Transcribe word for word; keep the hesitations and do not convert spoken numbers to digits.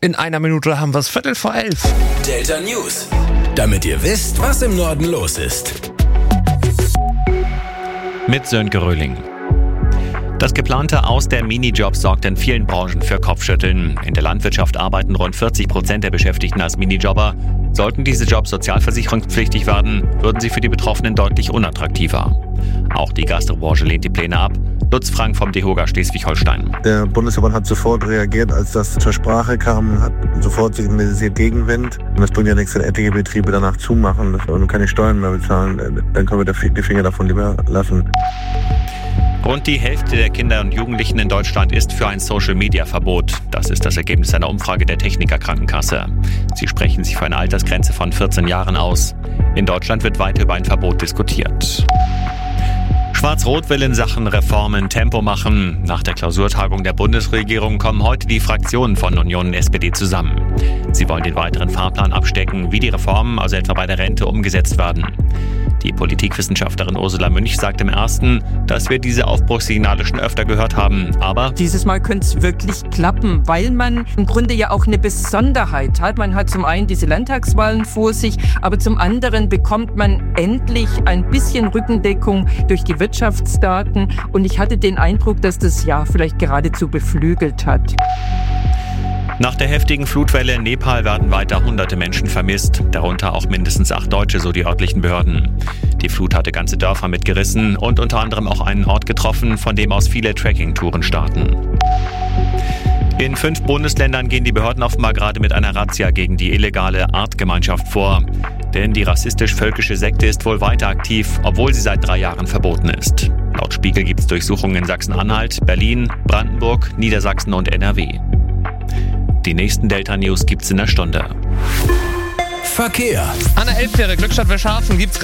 In einer Minute haben wir es Viertel vor elf. Delta News. Damit ihr wisst, was im Norden los ist. Mit Sönke Röhling. Das geplante Aus der Minijobs sorgt in vielen Branchen für Kopfschütteln. In der Landwirtschaft arbeiten rund vierzig Prozent der Beschäftigten als Minijobber. Sollten diese Jobs sozialversicherungspflichtig werden, würden sie für die Betroffenen deutlich unattraktiver. Auch die Gastrobranche lehnt die Pläne ab. Lutz Frank vom DEHOGA Schleswig-Holstein. Der Bundesverband hat sofort reagiert, als das zur Sprache kam, hat sofort signalisiert Gegenwind. Das bringt ja nichts, wenn etliche Betriebe danach zumachen und keine Steuern mehr bezahlen. Dann können wir die Finger davon lieber lassen. Rund die Hälfte der Kinder und Jugendlichen in Deutschland ist für ein Social-Media-Verbot. Das ist das Ergebnis einer Umfrage der Techniker Krankenkasse. Sie sprechen sich für eine Altersgrenze von vierzehn Jahren aus. In Deutschland wird weiter über ein Verbot diskutiert. Schwarz-Rot will in Sachen Reformen Tempo machen. Nach der Klausurtagung der Bundesregierung kommen heute die Fraktionen von Union und S P D zusammen. Sie wollen den weiteren Fahrplan abstecken, wie die Reformen, also etwa bei der Rente, umgesetzt werden. Die Politikwissenschaftlerin Ursula Münch sagt im ersten, dass wir diese Aufbruchssignale schon öfter gehört haben, aber dieses Mal könnte es wirklich klappen, weil man im Grunde ja auch eine Besonderheit hat. Man hat zum einen diese Landtagswahlen vor sich, aber zum anderen bekommt man endlich ein bisschen Rückendeckung durch die Wirtschaftsdaten. Und ich hatte den Eindruck, dass das Jahr vielleicht geradezu beflügelt hat. Nach der heftigen Flutwelle in Nepal werden weiter hunderte Menschen vermisst, darunter auch mindestens acht Deutsche, so die örtlichen Behörden. Die Flut hatte ganze Dörfer mitgerissen und unter anderem auch einen Ort getroffen, von dem aus viele Trekking-Touren starten. In fünf Bundesländern gehen die Behörden offenbar gerade mit einer Razzia gegen die illegale Artgemeinschaft vor. Denn die rassistisch-völkische Sekte ist wohl weiter aktiv, obwohl sie seit drei Jahren verboten ist. Laut Spiegel gibt es Durchsuchungen in Sachsen-Anhalt, Berlin, Brandenburg, Niedersachsen und N R W. Die nächsten Delta-News gibt's in der Stunde. Verkehr. An der Elbfähre Glückstadt Verschafen gibt's